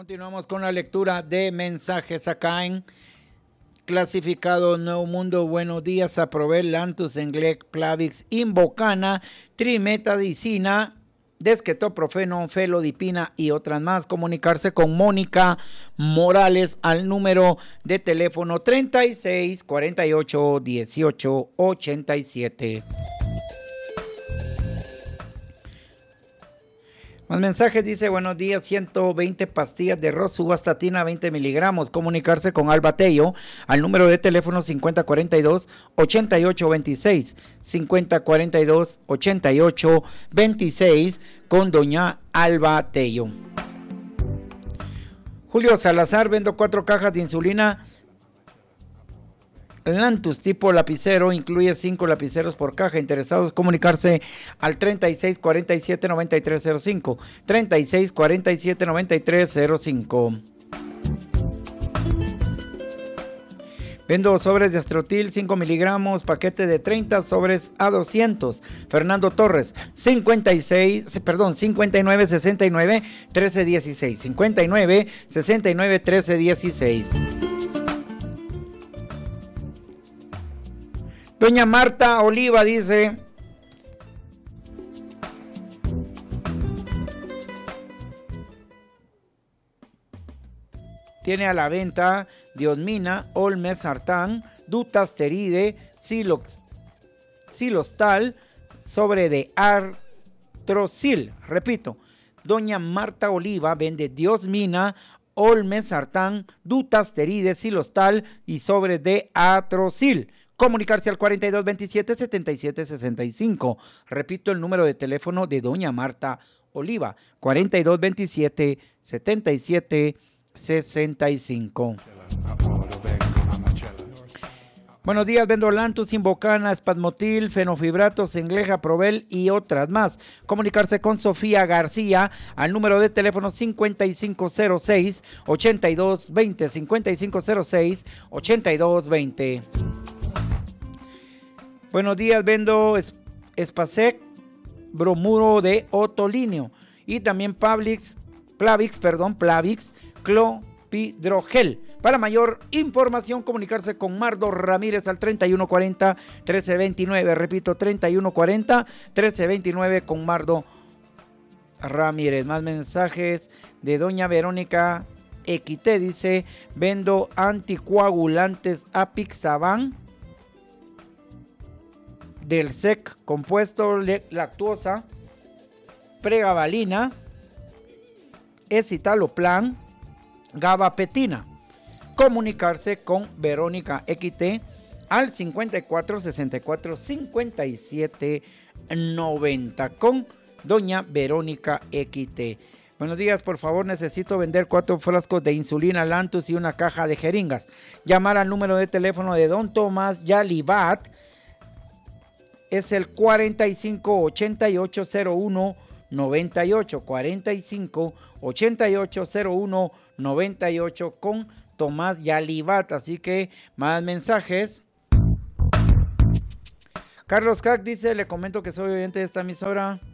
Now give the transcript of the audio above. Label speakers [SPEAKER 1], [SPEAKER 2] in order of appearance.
[SPEAKER 1] Continuamos con la lectura de mensajes acá en Clasificado Nuevo Mundo. Buenos días a Provel, Lantus, Englec, Plavix, Invocana, Trimetadicina, Desquetoprofeno, Felodipina y otras más. Comunicarse con Mónica Morales al número de teléfono 36 48 18 87. Más mensajes, dice: buenos días, 120 pastillas de rosuvastatina, 20 miligramos. Comunicarse con Alba Tello al número de teléfono 5042-8826. 5042-8826 con doña Alba Tello. Julio Salazar: vendo 4 cajas de insulina Lantus tipo lapicero, incluye 5 lapiceros por caja. Interesados, comunicarse al 3647-9305. 3647-9305. Vendo sobres de Astrotil 5 miligramos, paquete de 30 sobres a 200. Fernando Torres, 59 69 13 16. 59 69 13 16. Doña Marta Oliva dice: tiene a la venta diosmina, olmesartán, dutasteride, silostal, sobre de artrocil. Repito, doña Marta Oliva vende diosmina, olmesartán, dutasteride, silostal y sobre de atrocil. Comunicarse al 4227-7765. Repito el número de teléfono de doña Marta Oliva, 4227-7765. Buenos días, vendo Lantus, Invocana, Espasmotil, Fenofibratos, Engleja, Provel y otras más. Comunicarse con Sofía García al número de teléfono 5506-8220, 5506-8220. Buenos días, vendo Espasec, bromuro de otolinio y también Plavix, clopidrogel. Para mayor información, comunicarse con Mardo Ramírez al 3140-1329. Repito, 3140-1329 con Mardo Ramírez. Más mensajes de doña Verónica Equité. Dice: vendo anticoagulantes Apixaban del SEC, compuesto lactuosa, pregabalina, escitalopram, gabapentina. Comunicarse con Verónica Equité al 54 64 57 90 con doña Verónica Equité. Buenos días, por favor, necesito vender 4 frascos de insulina Lantus y una caja de jeringas. Llamar al número de teléfono de don Tomás Yalibat. Es el 45-8801-98, 45-8801-98 con Tomás Yalibat. Así que más mensajes. Carlos Cac dice: le comento que soy oyente de esta emisora.